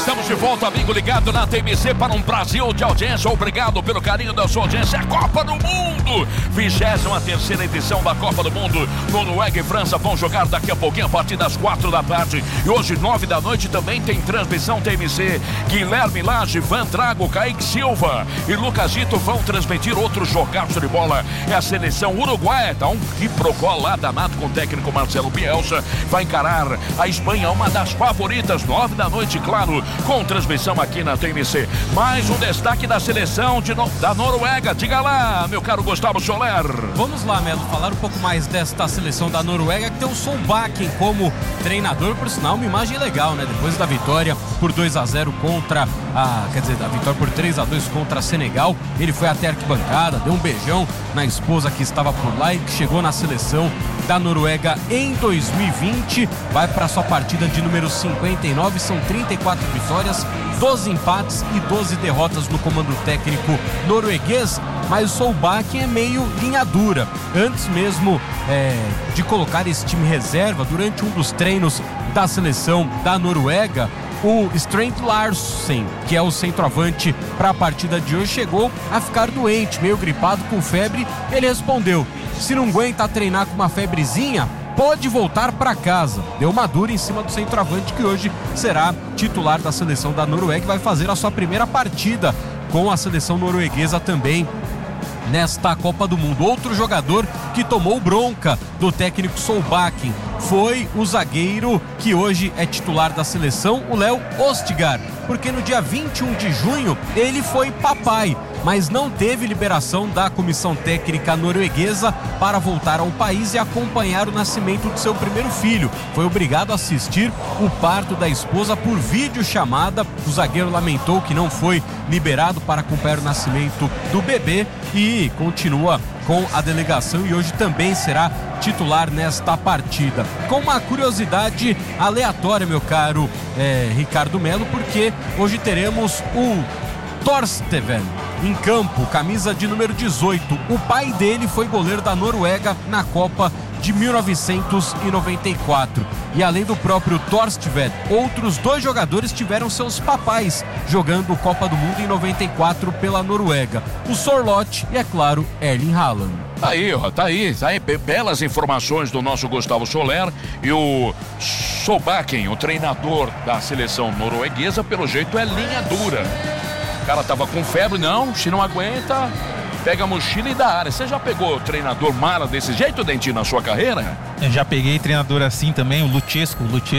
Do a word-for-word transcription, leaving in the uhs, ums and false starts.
Estamos de volta, amigo ligado na T M C para um Brasil de audiência. Obrigado pelo carinho da sua audiência. É a Copa do Mundo, vigésima terceira edição da Copa do Mundo. Noruega e França vão jogar daqui a pouquinho a partir das quatro da tarde. E hoje, nove da noite, também tem transmissão T M C. Guilherme Lage, Van Trago, Kaique Silva e Lucasito vão transmitir outro jogaço de bola. É a seleção uruguaia, tá um quiprocó lá danado com o técnico Marcelo Bielsa. Vai encarar a Espanha, uma das favoritas, nove da noite, claro, com transmissão aqui na T M C. Mais um destaque da seleção de no... da Noruega. Diga lá, meu caro Gustavo Soler. Vamos lá, Melo, falar um pouco mais desta seleção da Noruega, que tem o Solbakken como treinador, por sinal, uma imagem legal, né? Depois da vitória por dois a zero contra a, quer dizer, a vitória por três a dois contra Senegal, ele foi até a arquibancada, deu um beijão na esposa que estava por lá e que chegou na seleção da Noruega em dois mil e vinte, vai para sua partida de número cinquenta e nove, são trinta e quatro vitórias, doze empates e doze derrotas no comando técnico norueguês, mas o Solbakken é meio linha dura. Antes mesmo é, de colocar esse time reserva, durante um dos treinos da seleção da Noruega, o Strand Larsen, que é o centroavante para a partida de hoje, chegou a ficar doente, meio gripado, com febre. Ele respondeu: se não aguenta treinar com uma febrezinha, pode voltar para casa. Deu uma dura em cima do centroavante, que hoje será titular da seleção da Noruega e vai fazer a sua primeira partida com a seleção norueguesa também nesta Copa do Mundo. Outro jogador que tomou bronca do técnico Solbakken foi o zagueiro que hoje é titular da seleção, o Léo Østigard, porque no dia vinte e um de junho ele foi papai, mas não teve liberação da comissão técnica norueguesa para voltar ao país e acompanhar o nascimento de seu primeiro filho. Foi obrigado a assistir o parto da esposa por videochamada. O zagueiro lamentou que não foi liberado para acompanhar o nascimento do bebê e continua com a delegação e hoje também será titular nesta partida. Com uma curiosidade aleatória, meu caro é, Ricardo Melo, porque hoje teremos o Torsteven em campo, camisa de número dezoito. O pai dele foi goleiro da Noruega na Copa de mil novecentos e noventa e quatro. E além do próprio Torsteven, outros dois jogadores tiveram seus papais jogando Copa do Mundo em noventa e quatro pela Noruega: o Sorloth e, é claro, Erling Haaland. Tá aí, ó, tá aí, tá aí, belas informações do nosso Gustavo Soler. E o Solbakken, o treinador da seleção norueguesa, pelo jeito é linha dura. O cara tava com febre, não, se não aguenta, pega a mochila e dá área. Você já pegou treinador mala desse jeito, Dentinho, na sua carreira? Eu já peguei treinador assim também, o Luchescu, o Luchescu